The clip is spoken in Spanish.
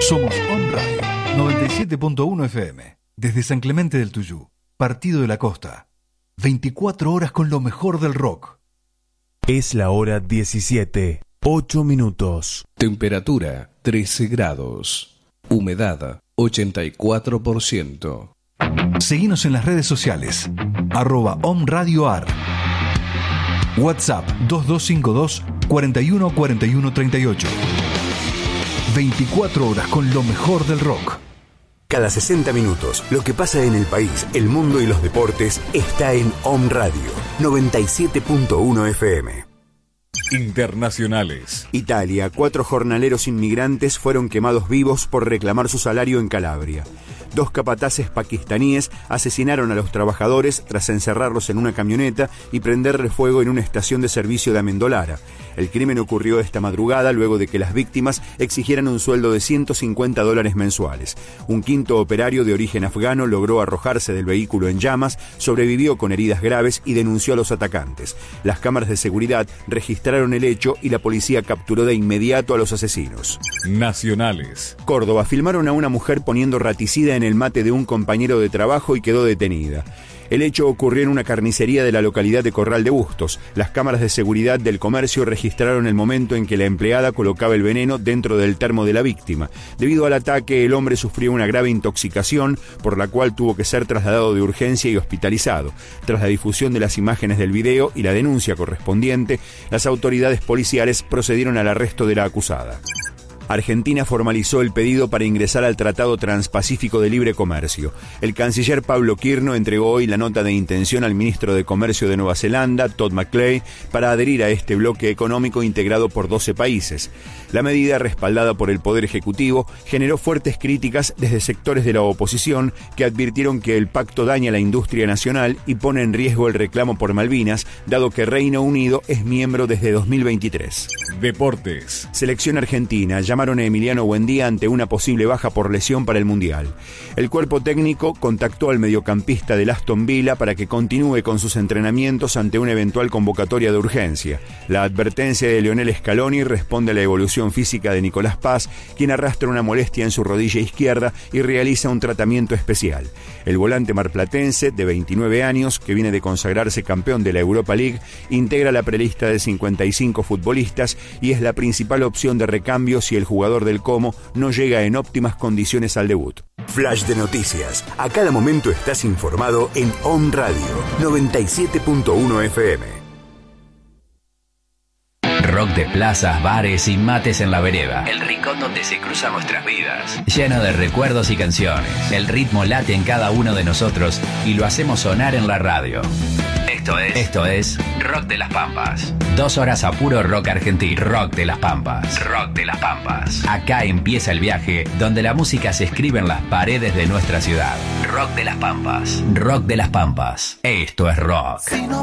Somos On Radio 97.1 FM. Desde San Clemente del Tuyú, Partido de la Costa. 24 horas con lo mejor del rock. Es la hora 17, 8 minutos. Temperatura 13 grados. Humedad 84%. Seguinos en las redes sociales. @OmRadioAR. WhatsApp 2252 41 41 38. 24 horas con lo mejor del rock. Cada 60 minutos, lo que pasa en el país, el mundo y los deportes está en Om Radio 97.1 FM. Internacionales. Italia, 4 jornaleros inmigrantes fueron quemados vivos por reclamar su salario en Calabria. 2 capataces pakistaníes asesinaron a los trabajadores tras encerrarlos en una camioneta y prenderle fuego en una estación de servicio de Amendolara. El crimen ocurrió esta madrugada luego de que las víctimas exigieran un sueldo de $150 mensuales. Un quinto operario de origen afgano logró arrojarse del vehículo en llamas, sobrevivió con heridas graves y denunció a los atacantes. Las cámaras de seguridad registraron el hecho y la policía capturó de inmediato a los asesinos. Nacionales. Córdoba, filmaron a una mujer poniendo raticida en el mate de un compañero de trabajo y quedó detenida. El hecho ocurrió en una carnicería de la localidad de Corral de Bustos. Las cámaras de seguridad del comercio registraron el momento en que la empleada colocaba el veneno dentro del termo de la víctima. Debido al ataque, el hombre sufrió una grave intoxicación, por la cual tuvo que ser trasladado de urgencia y hospitalizado. Tras la difusión de las imágenes del video y la denuncia correspondiente, las autoridades policiales procedieron al arresto de la acusada. Argentina formalizó el pedido para ingresar al Tratado Transpacífico de Libre Comercio. El canciller Pablo Quirno entregó hoy la nota de intención al ministro de Comercio de Nueva Zelanda, Todd McClay, para adherir a este bloque económico integrado por 12 países. La medida, respaldada por el Poder Ejecutivo, generó fuertes críticas desde sectores de la oposición que advirtieron que el pacto daña la industria nacional y pone en riesgo el reclamo por Malvinas, dado que Reino Unido es miembro desde 2023. Deportes. Selección argentina llamaron a Emiliano Buendía ante una posible baja por lesión para el Mundial. El cuerpo técnico contactó al mediocampista del Aston Villa para que continúe con sus entrenamientos ante una eventual convocatoria de urgencia. La advertencia de Lionel Scaloni responde a la evolución física de Nicolás Paz, quien arrastra una molestia en su rodilla izquierda y realiza un tratamiento especial. El volante marplatense, de 29 años, que viene de consagrarse campeón de la Europa League, integra la prelista de 55 futbolistas y es la principal opción de recambio si el jugador del Como no llega en óptimas condiciones al debut. Flash de noticias. A cada momento estás informado en On Radio 97.1 FM. Rock de plazas, bares y mates en la vereda. El rincón donde se cruzan nuestras vidas. Lleno de recuerdos y canciones. El ritmo late en cada uno de nosotros y lo hacemos sonar en la radio. Esto es Rock de las Pampas. 2 horas a puro rock argentino. Rock de las Pampas. Rock de las Pampas. Acá empieza el viaje donde la música se escribe en las paredes de nuestra ciudad. Rock de las Pampas. Rock de las Pampas. Esto es rock.